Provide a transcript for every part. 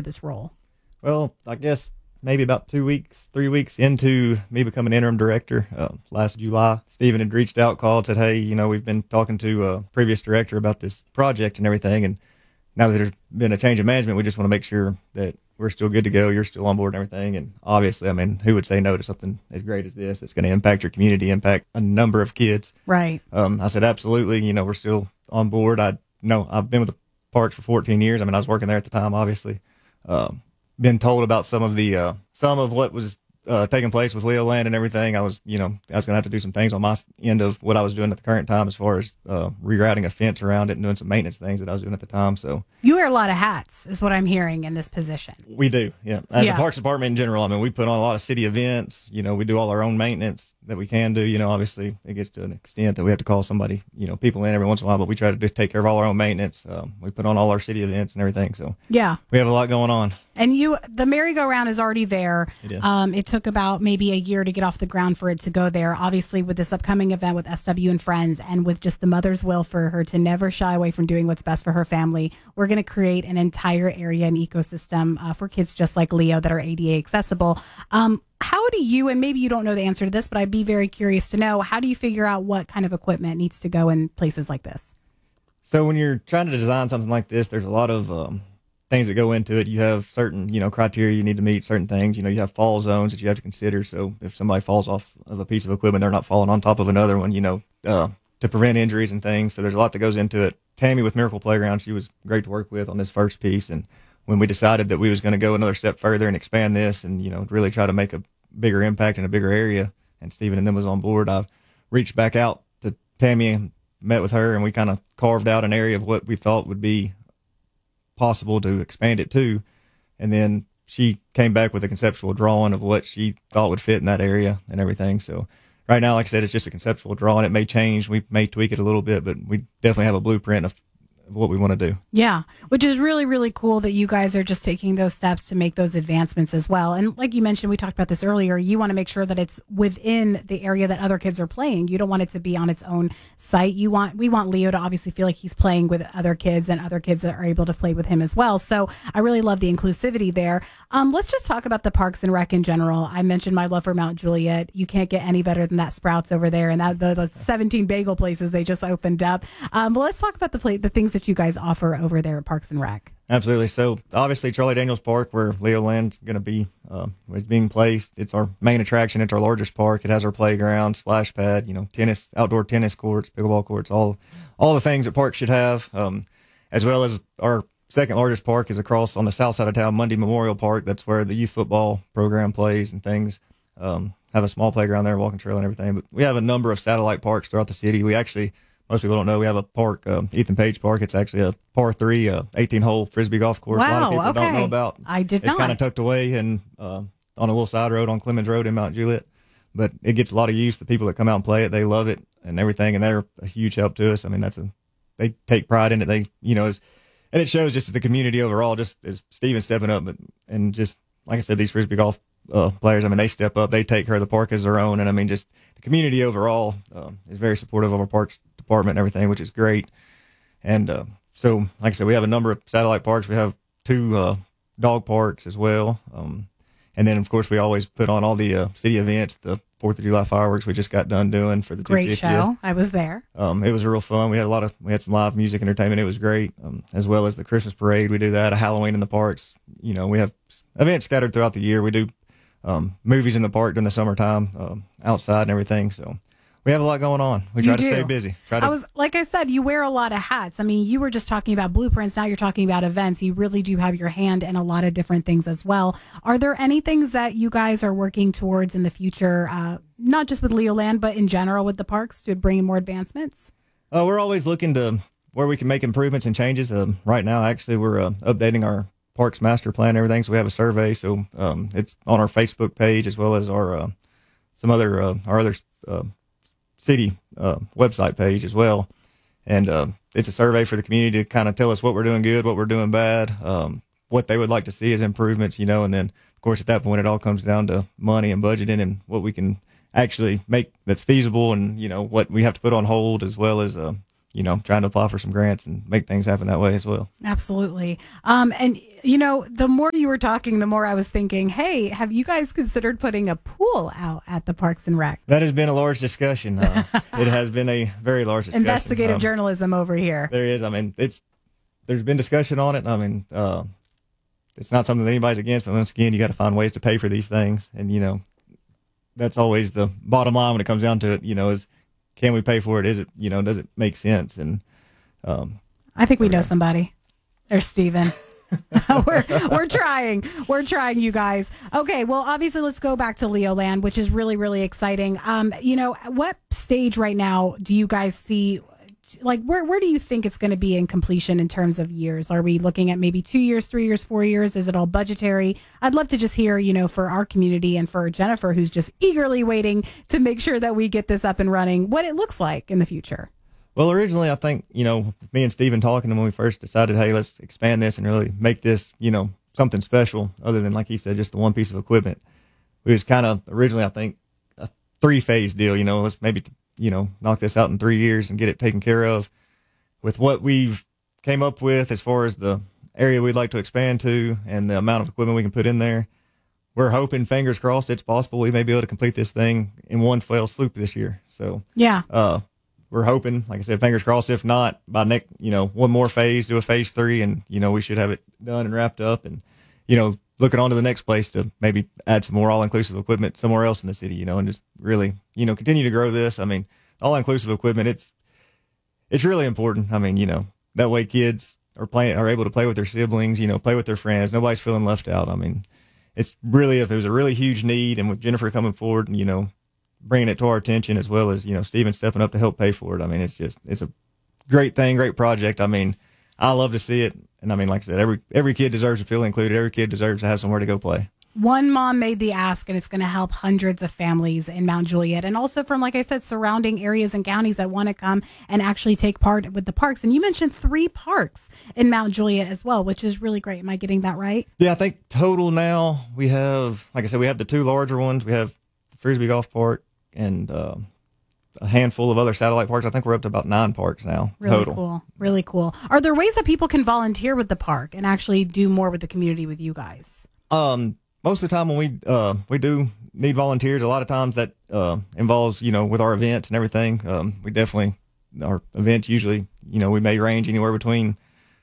into this role? Well, I guess maybe about 3 weeks into me becoming interim director, last July, Stephen had reached out, called, said, hey, we've been talking to a previous director about this project and everything. And now that there's been a change of management, we just want to make sure that we're still good to go. You're still on board and everything. And obviously, I mean, who would say no to something as great as this that's going to impact your community, impact a number of kids? Right. I said, absolutely. We're still on board. I've been with the parks for 14 years. I mean, I was working there at the time, obviously. Been told about some of what was taking place with Leoland and everything. I was going to have to do some things on my end of what I was doing at the current time, as far as rerouting a fence around it and doing some maintenance things that I was doing at the time. So you wear a lot of hats, is what I'm hearing in this position. We do, yeah. As a parks department in general, I mean, we put on a lot of city events. We do all our own maintenance that we can do. Obviously, it gets to an extent that we have to call somebody, people in every once in a while, but we try to just take care of all our own maintenance. We put on all our city events and everything. So yeah, we have a lot going on. And the merry-go-round is already there. It is. It took about maybe a year to get off the ground for it to go there. Obviously, with this upcoming event with SW and Friends, and with just the mother's will for her to never shy away from doing what's best for her family, we're going to create an entire area and ecosystem for kids just like Leo that are ADA accessible. How do you, and maybe you don't know the answer to this, but I'd be very curious to know, how do you figure out what kind of equipment needs to go in places like this? So when you're trying to design something like this, there's a lot of things that go into it. You have certain, criteria you need to meet, certain things. You have fall zones that you have to consider. So if somebody falls off of a piece of equipment, they're not falling on top of another one, to prevent injuries and things. So there's a lot that goes into it. Tammy with Miracle Playground, she was great to work with on this first piece. And when we decided that we was going to go another step further and expand this and, really try to make a bigger impact in a bigger area, and Stephen and them was on board, I reached back out to Tammy and met with her, and we kind of carved out an area of what we thought would be possible to expand it to. And then she came back with a conceptual drawing of what she thought would fit in that area and everything. So right now, like I said, it's just a conceptual drawing. It may change. We may tweak it a little bit, but we definitely have a blueprint of what we want to do. Yeah, which is really, really cool that you guys are just taking those steps to make those advancements as well. And like you mentioned, we talked about this earlier, you want to make sure that it's within the area that other kids are playing. You don't want it to be on its own site. We want Leo to obviously feel like he's playing with other kids and other kids that are able to play with him as well. So I really love the inclusivity there. Let's just talk about the Parks and Rec in general. I mentioned my love for Mount Juliet. You can't get any better than that Sprouts over there, and that the 17 bagel places they just opened up. But let's talk about the things that you guys offer over there at Parks and Rec. Absolutely. So obviously Charlie Daniels Park, where Leoland's going to be, is being placed. It's our main attraction. It's our largest park. It has our playground, splash pad, tennis, outdoor tennis courts, pickleball courts, all the things that parks should have. As well as our second largest park is across on the south side of town, Mundy Memorial Park. That's where the youth football program plays and things. Have a small playground there, walking trail and everything. But we have a number of satellite parks throughout the city. We actually, most people don't know, we have a park, Ethan Page Park. It's actually a par 3, 18-hole Frisbee golf course. Wow, a lot of people don't know about. I did not. It's kind of tucked away and on a little side road on Clemens Road in Mount Juliet. But it gets a lot of use. The people that come out and play it, they love it and everything, and they're a huge help to us. I mean, they take pride in it. They, and it shows just the community overall, just as Steven's stepping up, and just, like I said, these Frisbee golf players, I mean, they step up, they take care of the park as their own. And I mean, just the community overall is very supportive of our parks department and everything, which is great. And so, like I said, we have a number of satellite parks. We have 2 dog parks as well. And then, of course, we always put on all the city events, the 4th of July fireworks we just got done doing for the great 50th. show. I was there. It was real fun. We had some live music entertainment. It was great. As well as the Christmas parade. We do that, a Halloween in the parks. We have events scattered throughout the year. We do movies in the park during the summertime, outside and everything. So we have a lot going on. We try to stay busy. Like I said, you wear a lot of hats. I mean, you were just talking about blueprints. Now you're talking about events. You really do have your hand in a lot of different things as well. Are there any things that you guys are working towards in the future, not just with Leoland, but in general with the parks, to bring in more advancements? We're always looking to where we can make improvements and changes. Right now, actually, we're updating our parks master plan and everything. So we have a survey. So it's on our Facebook page as well as our our other city website page as well. And it's a survey for the community to kind of tell us what we're doing good, what we're doing bad, what they would like to see as improvements, and then, of course, at that point, it all comes down to money and budgeting and what we can actually make that's feasible, and, what we have to put on hold, as well as, trying to apply for some grants and make things happen that way as well. Absolutely. And You know, the more you were talking, the more I was thinking, hey, have you guys considered putting a pool out at the Parks and Rec? That has been a large discussion. It has been a very large discussion. Investigative journalism over here. There is. I mean, there's been discussion on it. I mean, it's not something that anybody's against, but once again, you got to find ways to pay for these things. And, you know, that's always the bottom line when it comes down to it, you know, is can we pay for it? Is it, you know, does it make sense? And I think we know somebody. There's Steven. we're trying, you guys. Okay, well, obviously, let's go back to Leoland, which is really, really exciting. You know, what stage right now do you guys see? Like, where do you think it's going to be in completion in terms of years? Are we looking at maybe 2 years, 3 years, 4 years? Is it all budgetary? I'd love to just hear, you know, for our community and for Jennifer, who's just eagerly waiting to make sure that we get this up and running, what it looks like in the future. Well, originally, I think, you know, me and Steven talking, and when we first decided, hey, let's expand this and really make this, you know, something special other than, like he said, just the one piece of equipment. We was kind of originally, I think, a 3-phase deal, you know, let's maybe, you know, knock this out in 3 years and get it taken care of. With what we've came up with as far as the area we'd like to expand to and the amount of equipment we can put in there, we're hoping, fingers crossed, it's possible we may be able to complete this thing in one fell swoop this year. So, yeah. We're hoping, like I said, fingers crossed. If not, by next, you know, one more phase, do a phase 3, and, you know, we should have it done and wrapped up and, you know, looking on to the next place to maybe add some more all-inclusive equipment somewhere else in the city, you know, and just really, you know, continue to grow this. I mean, all-inclusive equipment, it's really important. I mean, you know, that way kids are able to play with their siblings, you know, play with their friends. Nobody's feeling left out. I mean, it was a really huge need, and with Jennifer coming forward and, you know, bringing it to our attention, as well as, you know, Steven stepping up to help pay for it. I mean, it's a great thing, great project. I mean, I love to see it. And I mean, like I said, every kid deserves to feel included. Every kid deserves to have somewhere to go play. One mom made the ask, and it's going to help hundreds of families in Mount Juliet, and also from, like I said, surrounding areas and counties that want to come and actually take part with the parks. And you mentioned 3 parks in Mount Juliet as well, which is really great. Am I getting that right? Yeah, I think total now we have, like I said, we have the 2 larger ones. We have the Frisbee Golf Park and a handful of other satellite parks. I think we're up to about 9 parks now. Really total. Cool. Really cool. Are there ways that people can volunteer with the park and actually do more with the community with you guys? Most of the time when we do need volunteers, a lot of times that involves, you know, with our events and everything. We definitely, our events usually, you know, we may range anywhere between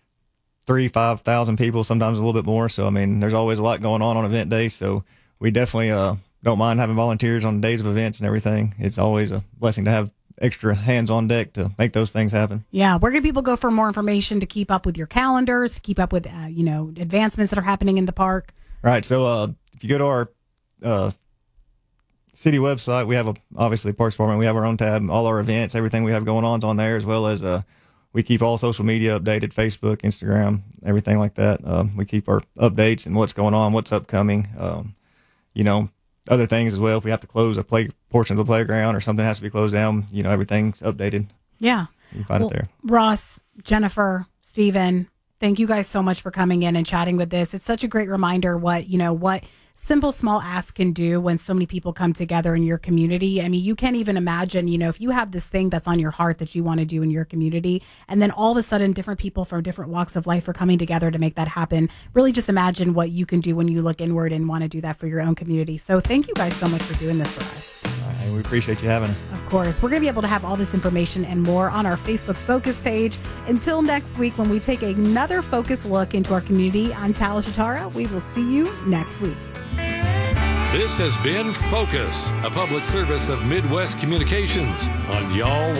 3,000-5,000 people, sometimes a little bit more. So, I mean, there's always a lot going on event days. So we definitely don't mind having volunteers on days of events and everything. It's always a blessing to have extra hands on deck to make those things happen. Yeah. Where can people go for more information to keep up with your calendars, to keep up with, you know, advancements that are happening in the park? Right. So if you go to our city website, we have obviously Parks Department. We have our own tab. All our events, everything we have going on is on there, as well as we keep all social media updated, Facebook, Instagram, everything like that. We keep our updates and what's going on, what's upcoming. You know, other things as well. If we have to close a portion of the playground or something has to be closed down, you know, everything's updated. Yeah. You can find it there. Ross, Jennifer, Steven, thank you guys so much for coming in and chatting with this. It's such a great reminder what simple, small asks can do when so many people come together in your community. I mean, you can't even imagine, you know, if you have this thing that's on your heart that you want to do in your community, and then all of a sudden different people from different walks of life are coming together to make that happen. Really just imagine what you can do when you look inward and want to do that for your own community. So thank you guys so much for doing this for us. All right, we appreciate you having us. Of course. We're going to be able to have all this information and more on our Facebook Focus page. Until next week, when we take another focus look into our community, I'm Talia Shatara. We will see you next week. This has been Focus, a public service of Midwest Communications on Y'all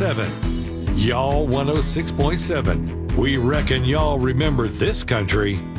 106.7. Y'all 106.7. We reckon y'all remember this country